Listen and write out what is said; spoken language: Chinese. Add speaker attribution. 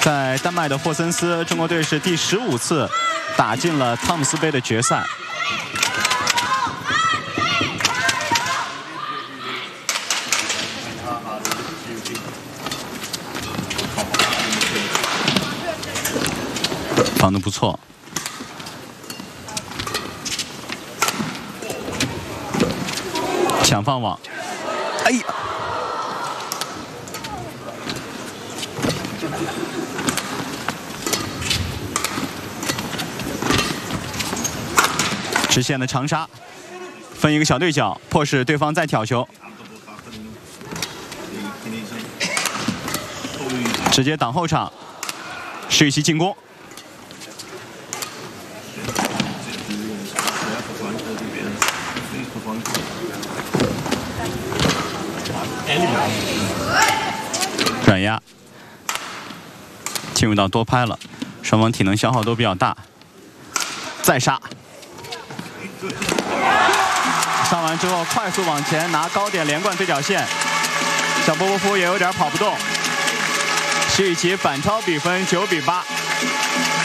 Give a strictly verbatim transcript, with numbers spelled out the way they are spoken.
Speaker 1: 在丹麦的霍森斯，中国队是第十五次打进了汤姆斯杯的决赛。防得不错。 抢放网，哎呀！直线的长杀，分一个小对角，迫使对方再挑球，直接挡后场，是一期进攻。 转压，进入到多拍了，双方体能消耗都比较大。再杀，上完之后快速往前拿高点连贯对角线，小波波夫也有点跑不动。是一起反超比分九比八。